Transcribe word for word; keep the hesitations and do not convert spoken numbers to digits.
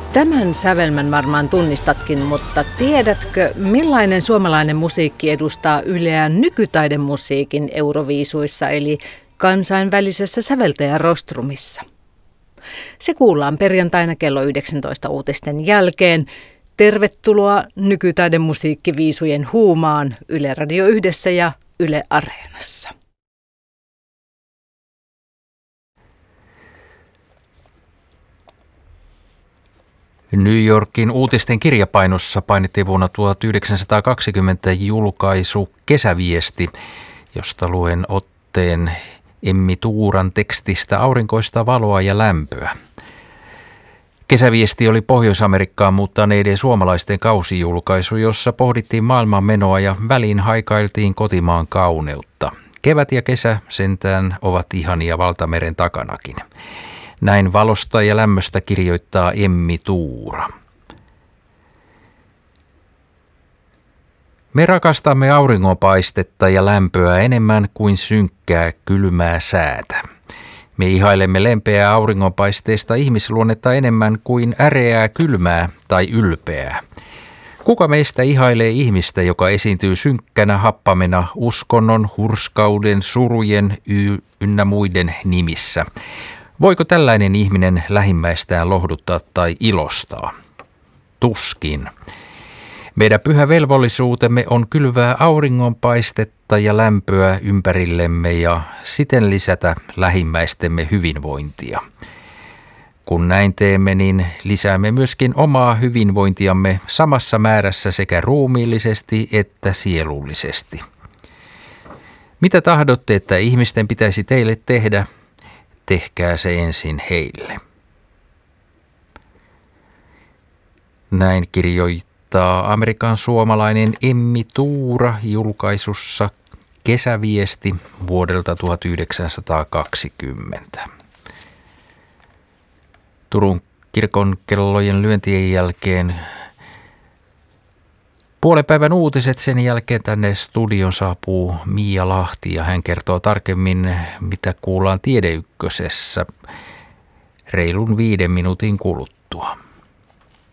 Tämän sävelmän varmaan tunnistatkin, mutta tiedätkö, millainen suomalainen musiikki edustaa Yleä nykytaidemusiikin Euroviisuissa eli kansainvälisessä säveltäjärostrumissa? Se kuullaan perjantaina kello yhdeksäntoista uutisten jälkeen. Tervetuloa nykytaidemusiikkiviisujen huumaan Yle Radio Yhdessä ja Yle Areenassa. New Yorkin uutisten kirjapainossa painettiin vuonna tuhatyhdeksänsataakaksikymmentä julkaisu Kesäviesti, josta luen otteen Emmi Tuuran tekstistä Aurinkoista valoa ja lämpöä. Kesäviesti oli Pohjois-Amerikkaan muuttaneiden suomalaisten kausijulkaisu, jossa pohdittiin maailman menoa ja väliin haikailtiin kotimaan kauneutta. Kevät ja kesä sentään ovat ihania valtameren takanakin. Näin valosta ja lämmöstä kirjoittaa Emmi Tuura. Me rakastamme auringonpaistetta ja lämpöä enemmän kuin synkkää kylmää säätä. Me ihailemme lempeää auringonpaisteista ihmisluonnetta enemmän kuin äreää kylmää tai ylpeää. Kuka meistä ihailee ihmistä, joka esiintyy synkkänä happamena uskonnon, hurskauden, surujen y- ynnä muiden nimissä? Voiko tällainen ihminen lähimmäistään lohduttaa tai ilostaa? Tuskin. Meidän pyhä velvollisuutemme on kylvää auringonpaistetta ja lämpöä ympärillemme ja siten lisätä lähimmäistemme hyvinvointia. Kun näin teemme, niin lisäämme myöskin omaa hyvinvointiamme samassa määrässä sekä ruumiillisesti että sielullisesti. Mitä tahdotte, että ihmisten pitäisi teille tehdä? Tehkää se ensin heille. Näin kirjoittaa Amerikan suomalainen Emmi Tuura julkaisussa Kesäviesti vuodelta tuhatyhdeksänsataakaksikymmentä. Turun kirkon kellojen lyöntien jälkeen puolen päivän uutiset, sen jälkeen tänne studion saapuu Miia Lahti ja hän kertoo tarkemmin, mitä kuullaan Tiedeykkösessä reilun viiden minuutin kuluttua.